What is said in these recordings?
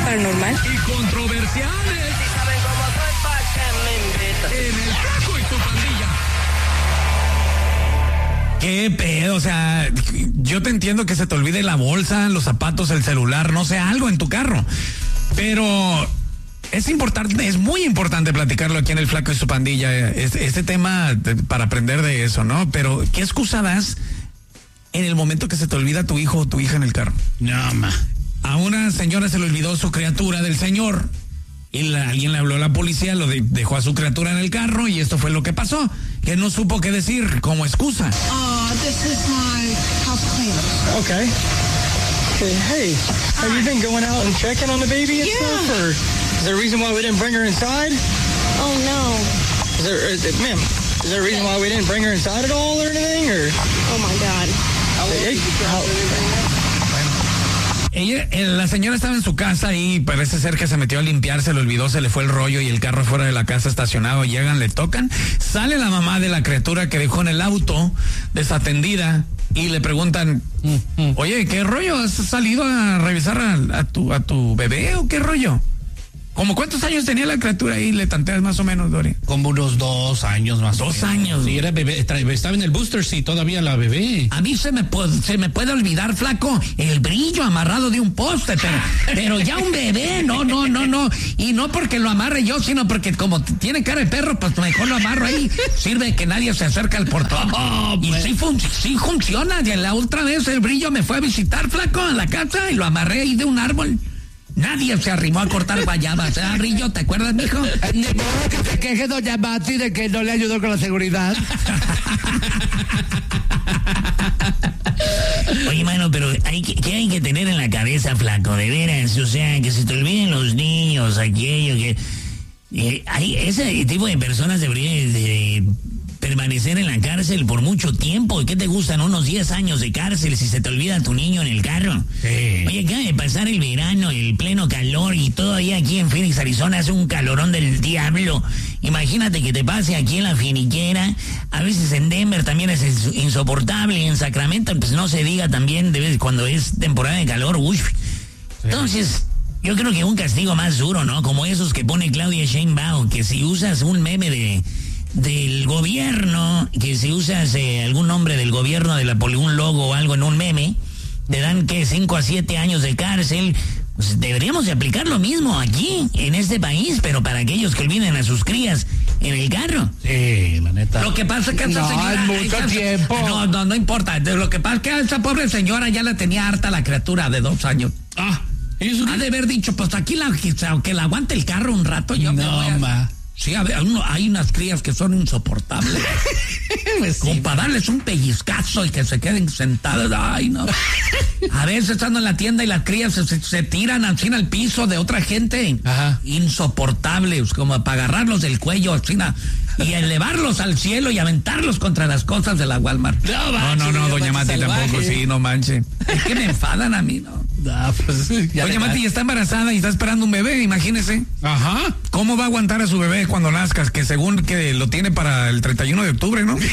paranormal y controversiales. En el Flaco y su pandilla. ¿Qué pedo? O sea, yo te entiendo que se te olvide la bolsa, los zapatos, el celular, no sé, algo en tu carro. Pero es importante, es muy importante platicarlo aquí en el Flaco y su pandilla. Este tema para aprender de eso, ¿no? Pero, ¿qué excusa das en el momento que se te olvida tu hijo o tu hija en el carro? No, ma. A una señora se le olvidó su criatura del señor. Y alguien le habló a la policía, dejó a su criatura en el carro y esto fue lo que pasó. Que no supo qué decir como excusa. This is my house cleaner. Okay. Hey, have you been going out and checking on the baby and stuff? Or is there a reason why we didn't bring her inside? oh no Is there a reason why we didn't bring her inside at all or anything? Or oh my god La señora estaba en su casa y parece ser que se metió a limpiar, se le olvidó, se le fue el rollo y el carro fuera de la casa estacionado. Llegan, le tocan, sale la mamá de la criatura que dejó en el auto desatendida y le preguntan, oye, ¿qué rollo? ¿Has salido a revisar a tu bebé o qué rollo? ¿Cómo cuántos años tenía la criatura ahí? Le tanteas más o menos, Dori. Como unos 2 años más. 2 años. Sí, era bebé, estaba en el booster, sí, todavía la bebé. A mí se me puede olvidar, Flaco, el brillo amarrado de un poste, pero ya un bebé, no. Y no porque lo amarre yo, sino porque como tiene cara de perro, pues mejor lo amarro ahí. Sirve que nadie se acerca al portón. Y sí funciona. Y la otra vez el brillo me fue a visitar, Flaco, a la casa y lo amarré ahí de un árbol. Nadie se arrimó a cortar guayabas, ¿eh, Brillo? ¿Te acuerdas, mijo? Ni modo que se queje doña Mati de que no le ayudó con la seguridad. Oye, mano, pero ¿qué hay que tener en la cabeza, Flaco? De veras, o sea, que se te olviden los niños, aquello que... hay ese tipo de personas deberían de permanecer en la cárcel por mucho tiempo. ¿Y qué te gustan? Unos 10 años de cárcel si se te olvida tu niño en el carro. Sí. Oye, acaba de pasar el verano, el pleno calor y todavía aquí en Phoenix, Arizona hace un calorón del diablo. Imagínate que te pase aquí en la finiquera. A veces en Denver también es insoportable y en Sacramento pues no se diga también de vez cuando es temporada de calor. Uy. Sí. Entonces... yo creo que un castigo más duro, ¿no? Como esos que pone Claudia Sheinbaum, que si usas un meme del gobierno, que si usas algún nombre del gobierno, un logo o algo en un meme, te dan, 5 a 7 años de cárcel. Pues deberíamos de aplicar lo mismo aquí, en este país, pero para aquellos que olviden a sus crías en el carro. Sí, la neta. Lo que pasa es que esa señora... No, mucho tiempo. No importa. Lo que pasa es que a esa pobre señora ya la tenía harta la criatura de 2 años. Ha de haber dicho, pues aquí que la aguante el carro un rato. Yo ma. Sí, hay unas crías que son insoportables. Pues como para darles un pellizcazo y que se queden sentadas. Ay, no. A veces ando en la tienda y las crías se tiran así al piso de otra gente. Ajá. Insoportables, como para agarrarlos del cuello así, y elevarlos al cielo y aventarlos contra las cosas de la Walmart. No, doña Mati tampoco, sí, no manche. Es que me enfadan a mí, ¿no? Pues, doña Mati está embarazada y está esperando un bebé, imagínese. Ajá. ¿Cómo va a aguantar a su bebé cuando nazcas? Que según que lo tiene para el 31 de octubre, ¿no?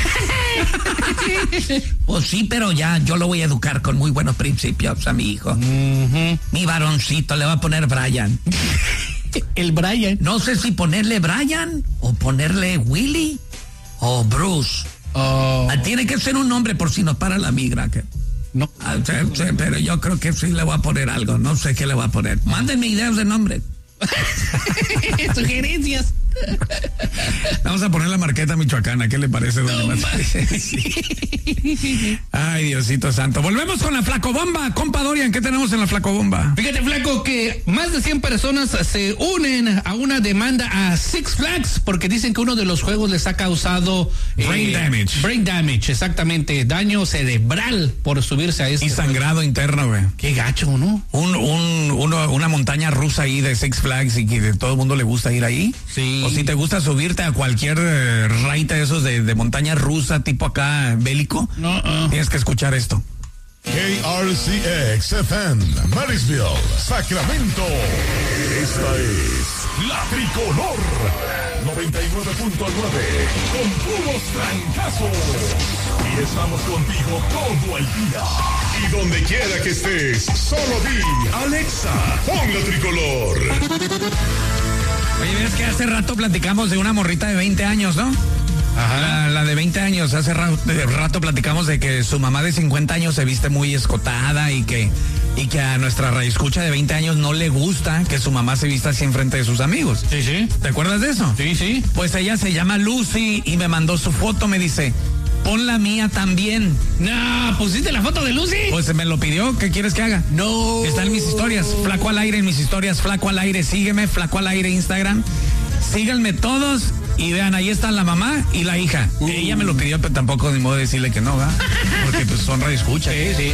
Pues sí, pero ya yo lo voy a educar con muy buenos principios a mi hijo. Uh-huh. Mi varoncito le va a poner Brian. El Brian. No sé si ponerle Brian o ponerle Willy o Bruce. Tiene que ser un nombre por si nos para la migra. No. Sí, pero yo creo que sí le voy a poner algo. No sé qué le voy a poner. Mándenme ideas de nombre. Sugerencias. Vamos a poner la marqueta michoacana. ¿Qué le parece, doña Mati? Ay, Diosito santo. Volvemos con la Flacobomba. Compa Dorian, ¿qué tenemos en la Flacobomba? Fíjate, Flaco, que más de 100 personas se unen a una demanda a Six Flags porque dicen que uno de los juegos les ha causado brain damage. Brain damage, exactamente. Daño cerebral por subirse a este. Y sangrado interno, güey. Qué gacho, ¿no? Una montaña rusa ahí de Six Flags y que de todo el mundo le gusta ir ahí. Sí. O si te gusta subirte a cualquier raita de esos de montaña rusa, tipo acá bélico, tienes que escuchar esto. KRCX FM, Marysville, Sacramento. Esta es La Tricolor 99.9 con puros trancazos. Y estamos contigo todo el día. Y donde quiera que estés, solo di Alexa, pon La Tricolor. Oye, ves que hace rato platicamos de una morrita de 20 años, ¿no? Ajá. La de 20 años, hace rato platicamos de que su mamá de 50 años se viste muy escotada y que a nuestra radioescucha de 20 años no le gusta que su mamá se vista así enfrente de sus amigos. Sí, sí. ¿Te acuerdas de eso? Sí, sí. Pues ella se llama Lucy y me mandó su foto, me dice, pon la mía también. No, ¿pusiste la foto de Lucy? Pues me lo pidió, ¿qué quieres que haga? No. Está en mis historias, Flaco al Aire en mis historias, Flaco al Aire, sígueme, Flaco al Aire Instagram, síganme todos. Y vean, ahí está la mamá y la hija. Ella me lo pidió, pero tampoco ni modo de decirle que no, ¿verdad? Porque pues son radioescuchas. Sí, sí.